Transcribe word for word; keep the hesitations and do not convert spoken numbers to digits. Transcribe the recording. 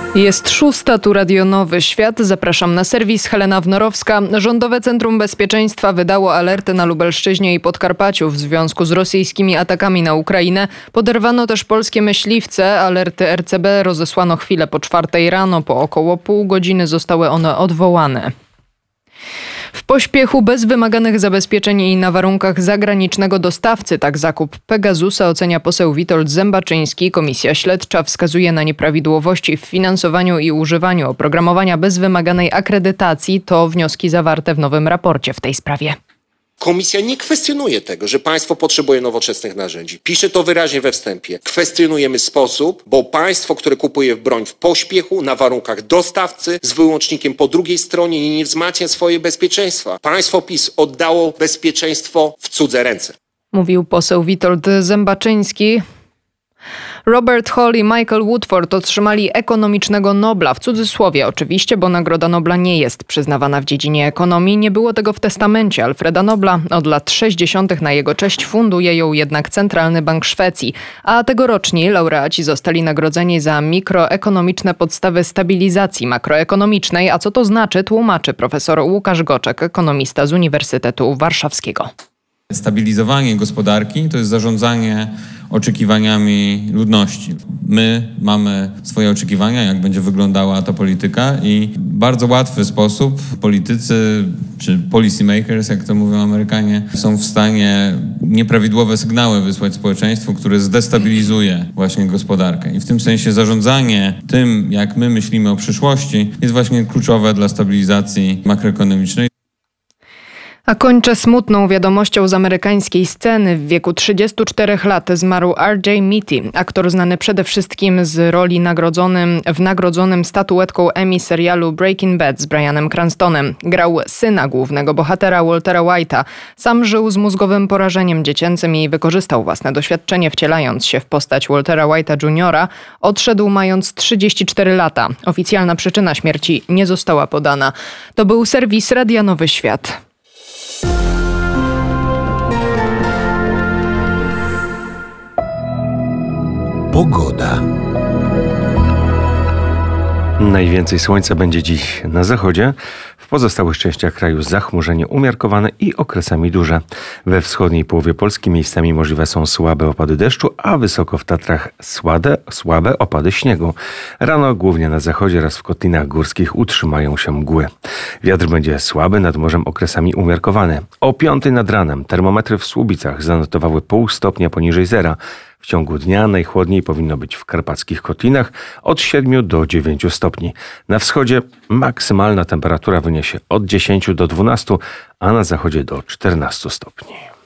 Jest szósta, tu Radio Nowy Świat. Zapraszam na serwis. Helena Wnorowska. Rządowe Centrum Bezpieczeństwa wydało alerty na Lubelszczyźnie i Podkarpaciu w związku z rosyjskimi atakami na Ukrainę. Poderwano też polskie myśliwce. Alerty R C B rozesłano chwilę po czwartej rano. Po około pół godziny zostały one odwołane. W pośpiechu, bez wymaganych zabezpieczeń i na warunkach zagranicznego dostawcy, tak zakup Pegasusa ocenia poseł Witold Zębaczyński. Komisja śledcza wskazuje na nieprawidłowości w finansowaniu i używaniu oprogramowania bez wymaganej akredytacji. To wnioski zawarte w nowym raporcie w tej sprawie. Komisja nie kwestionuje tego, że państwo potrzebuje nowoczesnych narzędzi. Pisze to wyraźnie we wstępie. Kwestionujemy sposób, bo państwo, które kupuje broń w pośpiechu, na warunkach dostawcy, z wyłącznikiem po drugiej stronie, nie wzmacnia swoje bezpieczeństwa. Państwo PiS oddało bezpieczeństwo w cudze ręce. Mówił poseł Witold Zębaczyński. Robert Hall i Michael Woodford otrzymali ekonomicznego Nobla, w cudzysłowie oczywiście, bo Nagroda Nobla nie jest przyznawana w dziedzinie ekonomii. Nie było tego w testamencie Alfreda Nobla. Od lat sześćdziesiątych na jego cześć funduje ją jednak Centralny Bank Szwecji. A tegoroczni laureaci zostali nagrodzeni za mikroekonomiczne podstawy stabilizacji makroekonomicznej. A co to znaczy, tłumaczy profesor Łukasz Goczek, ekonomista z Uniwersytetu Warszawskiego. Stabilizowanie gospodarki to jest zarządzanie oczekiwaniami ludności. My mamy swoje oczekiwania, jak będzie wyglądała ta polityka i w bardzo łatwy sposób politycy czy policy makers, jak to mówią Amerykanie, są w stanie nieprawidłowe sygnały wysłać społeczeństwu, które zdestabilizuje właśnie gospodarkę. I w tym sensie zarządzanie tym, jak my myślimy o przyszłości, jest właśnie kluczowe dla stabilizacji makroekonomicznej. A kończę smutną wiadomością z amerykańskiej sceny. W wieku trzydziestu czterech lat zmarł R J Mitty, aktor znany przede wszystkim z roli nagrodzonym, w nagrodzonym statuetką Emmy serialu Breaking Bad z Brianem Cranstonem. Grał syna głównego bohatera Waltera White'a. Sam żył z mózgowym porażeniem dziecięcym i wykorzystał własne doświadczenie, wcielając się w postać Waltera White'a juniora. Odszedł mając trzydzieści cztery lata. Oficjalna przyczyna śmierci nie została podana. To był serwis Radia Nowy Świat. Pogoda. Najwięcej słońca będzie dziś na zachodzie. W pozostałych częściach kraju zachmurzenie umiarkowane i okresami duże. We wschodniej połowie Polski miejscami możliwe są słabe opady deszczu, a wysoko w Tatrach słabe, słabe opady śniegu. Rano głównie na zachodzie oraz w kotlinach górskich utrzymają się mgły. Wiatr będzie słaby, nad morzem okresami umiarkowany. O piątej nad ranem termometry w Słubicach zanotowały pół stopnia poniżej zera. W ciągu dnia najchłodniej powinno być w karpackich kotlinach od siedmiu do dziewięciu stopni. Na wschodzie maksymalna temperatura wyniesie od dziesięciu do dwunastu, a na zachodzie do czternastu stopni.